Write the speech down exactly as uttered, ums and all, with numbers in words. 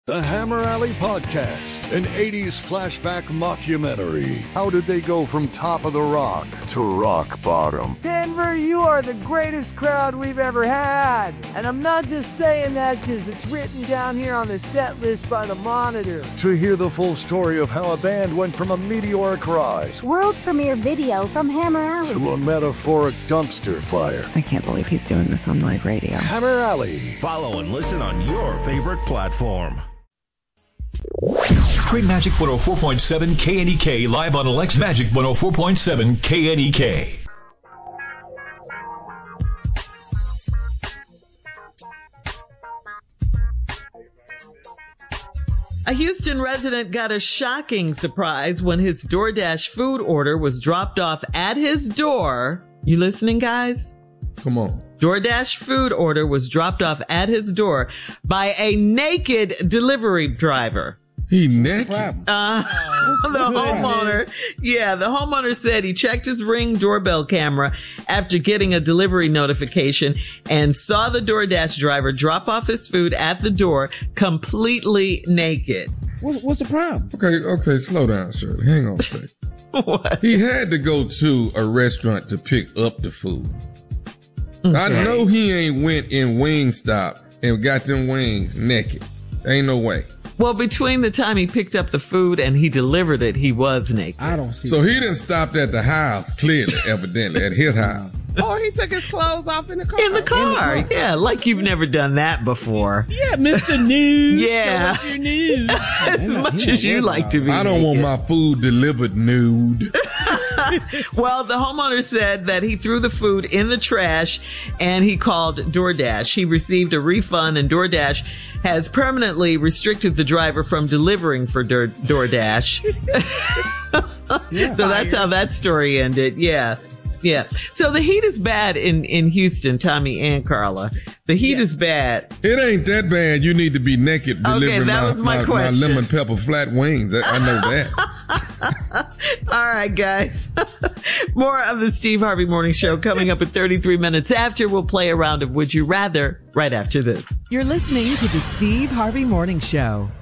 The Hammer Alley Podcast, an eighties flashback mockumentary. How did they go from top of the rock to rock bottom? Denver, you are the greatest crowd we've ever had. And I'm not just saying that because it's written down here on the set list by the Monitor. To hear the full story of how a band went from a meteoric rise, world premiere video from Hammer Alley, to a metaphoric dumpster fire. I can't believe he's doing this on live radio. Hammer Alley. Follow and listen on your favorite platform. Stream Magic one oh four point seven K N E K live on Alexa. Magic one oh four point seven K N E K. A Houston resident got a shocking surprise when his DoorDash food order was dropped off at his door. You listening, guys? Come on. DoorDash food order was dropped off at his door by a naked delivery driver. He naked? Uh, the homeowner, yeah, the homeowner said he checked his Ring doorbell camera after getting a delivery notification and saw the DoorDash driver drop off his food at the door completely naked. What's, what's the problem? Okay, okay, slow down, Shirley. Hang on a second. What? He had to go to a restaurant to pick up the food. Okay. I know he ain't went in Wingstop and got them wings naked. Ain't no way. Well, between the time he picked up the food and he delivered it, he was naked. I don't see So that. he didn't stop at the house, clearly, evidently, at his house. Or he took his clothes off in the car. In the car, in the car. Yeah, like you've never done that before. Yeah, Mister News. Yeah. Show us your news. As much as you like to be I don't naked. want my food delivered nude. Well, the homeowner said that he threw the food in the trash and he called DoorDash. He received a refund and DoorDash has permanently restricted the driver from delivering for Door- DoorDash. Yeah. So that's how that story ended. Yeah. Yeah. So the heat is bad in, in Houston, Tommy and Carla. The heat yes. is bad. It ain't that bad. You need to be naked delivering okay, that my, was my, my, my lemon pepper flat wings. I know that. All right, guys. More of the Steve Harvey Morning Show coming up at thirty-three minutes after. We'll play a round of Would You Rather right after this. You're listening to the Steve Harvey Morning Show.